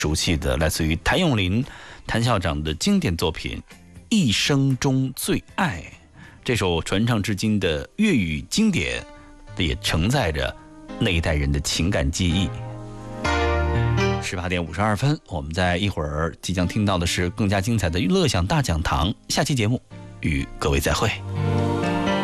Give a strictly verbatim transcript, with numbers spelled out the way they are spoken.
熟悉的来自于谭咏麟谭校长的经典作品《一生中最爱》，这首传唱至今的粤语经典也承载着那一代人的情感记忆。十八点五十二分，我们在一会儿即将听到的是更加精彩的乐享大讲堂，下期节目与各位再会。